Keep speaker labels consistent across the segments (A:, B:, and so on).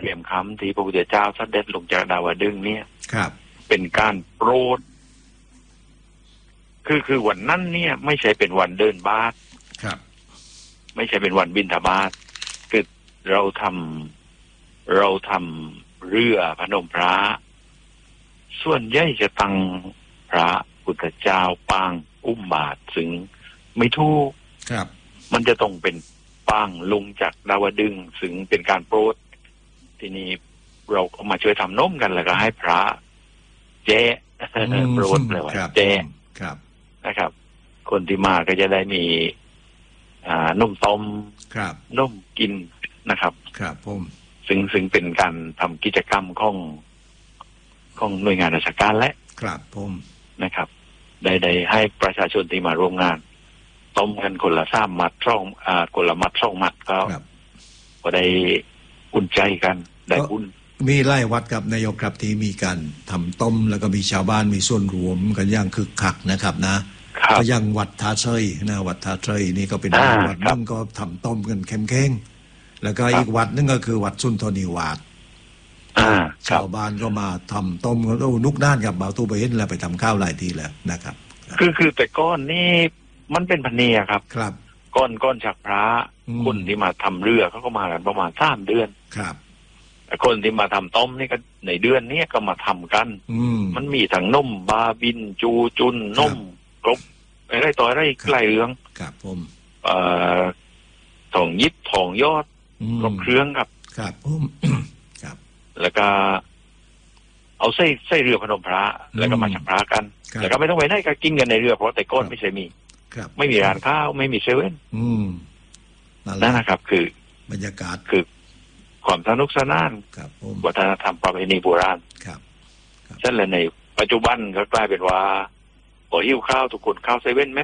A: เรียมคำที่พระพุทธเจ้าเสด็จลงจากดาวดึงส์เนี่ย
B: ครับ
A: เป็นการโปรดคือวันนั้นเนี่ยไม่ใช่เป็นวันเดินบาตร
B: ครับ
A: ไม่ใช่เป็นวันบิณฑบาตคือเราทำเรือพนมพระส่วนใหญ่จะตั้งพระพุทธเจ้าปางอุ้มบาตรซึ่งไม่ถูก
B: ครับ
A: มันจะต้องเป็นปางลงจากดาวดึงส์ซึ่งเป็นการโปรดทีนี้เราก็มาช่วยทำนมกันแล้วก็ให้พระแจ้โปรดเลยว่าแจ้
B: ครับ
A: นะครับคนที่มาก็จะได้มีนมต้มนมกินนะครับ
B: ครับผม
A: ซึ่งเป็นการทำกิจกรรมของหน่วยงานราชการและ
B: ครับผม
A: นะครับได้ให้ประชาชนที่มาร่วมงานต้มกันคนละ3 มัดคนละมัด2 มัดก็ได้อุ่นใจกันได้บุญ
B: มีไล่วัดกับนายกครับที่มีการทำต้มแล้วก็มีชาวบ้านมีส่วนรวมกันอย่างคึกคักนะครับนะก็ยังวัดท่าเชยนะวัดท่าเชยนี่ก็เป็นวัดนึงก็ทำต้มกันเข้มๆแล้วก็อีกวัดนึงก็คือวัดสุนทรนิวาสชาวบ้านก็มาทำต้มก็นุกด้านกับบ่าวตู้ไปเห็นแล้วไปทำข้าวหลายทีแล้วนะครับ
A: คือแต่ก้อนนี่มันเป็นพเนียครับ
B: ครับ
A: ก้อนจากพระคนที่มาทำเรือเขาก็มากันประมาณ3 เดือน
B: ครับ
A: คนที่มาทำต้มนี่ก็ในเดือนนี้ก็มาทำกันมันมีทั้งนมบาบินจูจุนนมกรบอะไรต่ออะไรใกล้เรื่อง
B: ครับผม
A: ทองยิบทองยอดครบเครื่องครับ
B: ครับผมครับ
A: แล้วก็เอาไส้เรือพนมพระแล้วก็มาฉักพระกันแล้วก็ไม่ต้องไปไหนก็กินกันในเรือเพราะแต่ก้อนไม่ใช่มีไม่มีร้านข้าวไม่มีเซเว่นนั่นนะครับคื
B: อบรรยากาศ
A: คือความสนุกสนานวัฒนธรรมประเพณีโบราณเช่นเลยในปัจจุบันก็กลายเป็นว่าพอหิ้วข้าวทุกคนข้าวเซเว่นไหม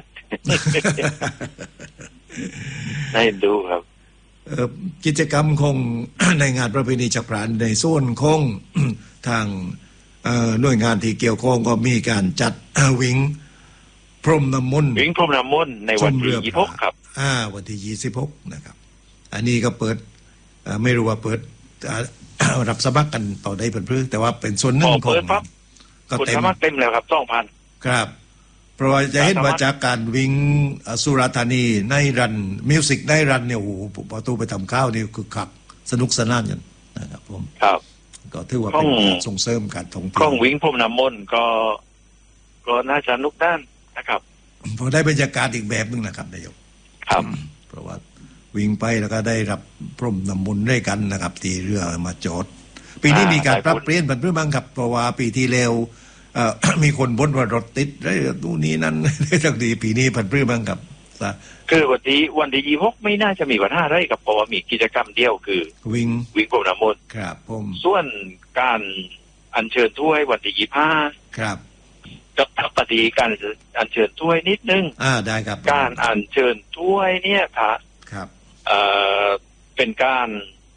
A: ได้ดูครับ
B: กิจกรรมคง ในงานประเพณีจักรพรรดิในส่วนของทางหน่วยงานที่เกี่ยวข้องก็มีการจัดวิ่งพรมน้ำมนต์
A: ในวันที่26ครับ
B: วันที่26นะครับอันนี้ก็เปิดไม่รู้ว่าเปิดรับสมัครกันต่อได้เป็นพื้นแต่ว่าเป็นส่วนหนึ่งของ
A: ก็เต็มแล้วครับ 2,000
B: ครับเพราะว่าจะเห็นว่าจากการวิ่งสุราษฎร์ธานีในรันมิวสิกในรันเนี่ยโอ้โหประตูไปทำข้าวนี่คือขับสนุกสนานกันนะครับผม
A: ครับ
B: ก็ถือว่าเป็นส่งเสริมการท่องเที่ยว
A: ข้องวิ่งพรมน้ำมนต์ก็น่าจะนุกด้านนะครับ
B: พอได้บรรยากาศอีกแบบนึงนะครับนายก
A: ครับ
B: เพราะว่าวิ่งไปแล้วก็ได้รับพรมน้ำมนต์ด้วยกันนะครับที่เรือมาจอดปีนี้มีการปรับเปลี่ยนเป็นเพื่อบ้างครับเพราะว่าปีที่แล้วมีคนบ่นว่ารถติดได้นู่นนี่นั่นจากดีปีนี้ผันเพื่อบ้างครับ
A: คือวันที่26ไม่น่าจะมีปัญหาอะไรกับเพราะว่ามีกิจกรรมเดียวคือ
B: วิ่ง
A: พรมน้ำมนต์
B: ครับผม
A: ส่วนการอัญเชิญถ้วยวันที่25
B: ครับ
A: จะปฏิการอัญเชิญถ้วยนิดนึง
B: ได้ครับ
A: การอัญเชิญถ้วยเนี่ย
B: ครับ
A: เป็นการ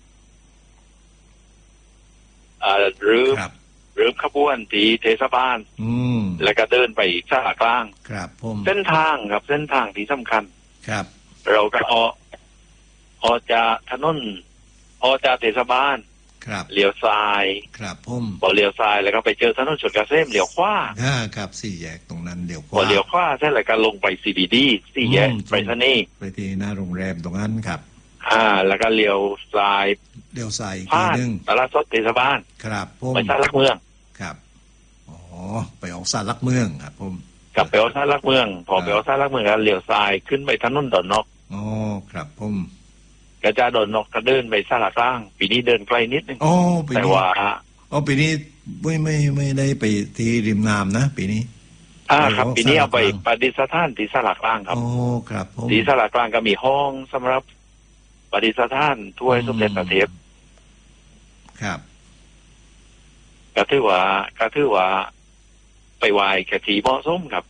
A: หรือขบวนที่เทศบาลแล้วก็เดินไปศาลากลาง
B: ครับผม
A: เส้นทางที่สำคัญ
B: ครับ
A: เราก็ออกจากถนนออกจากเทศบาล
B: ครับ
A: เลี้ยวซ้าย
B: ครับผม
A: พอเลี้ยวซ้ายแล้วก็ไปเจอถนนชลเกษมเลี้ยวขวา
B: ครับ4 แยกตรงนั้นเลี้ยวขวา
A: พอเลี้ยวขวาเสร็จแล้วก็ลงไป CBD 4 แยกไปทะนี่
B: ไปที่หน้าโรงแรมตรงนั้นครับ
A: แล้วก็เลี้ยวซ้าย
B: ทีนึง
A: ตลาดสดเทศบาล
B: ครับผม
A: ไปศาลหลักเมือง
B: ครับไปออกศาลหลักเมืองครับผม
A: กลับไปออกศาลหลักเมืองพอไปออกศาลหลักเมืองแล้วเลี้ยวซ้ายขึ้นไปถนนดอนนก
B: ครับผม
A: กระจายดอนนกก็เดินไปศาลากลางปีนี้เดินไกลนิดนึงแต่ว่า
B: ปีนี้ไม่ได้ไปที่ริมน้ำนะปีนี้
A: ครับปีนี้เอาไปประดิษฐานที่ศาลากลางครับ
B: ครับ
A: ที่ศาลากลางก็มีห้องสำหรับประดิษฐานถ้วยสมเด็จพระเทพ
B: ครับ
A: ก็ถือว่าไปไหว้แค่ที่เหมาะสมครับ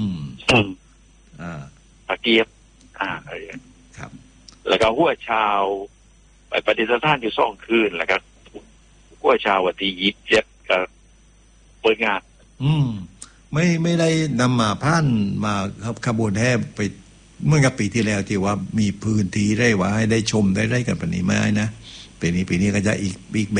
A: ตะเกียบอะไร
B: ครับ
A: แล้วก็หัวชาวไปปฏิสถานอยู่2 คืนแล้วก็หัวชาววันที่27ก็เปิดงาน
B: ไม่ได้นำมาผ่านมาครับขบวนแห่ไปเมื่อกับปีที่แล้วที่ว่ามีพื้นที่ได้ว่าให้ได้ชมได้กันปานนี้ไหมนะปีนี้ก็จะอีก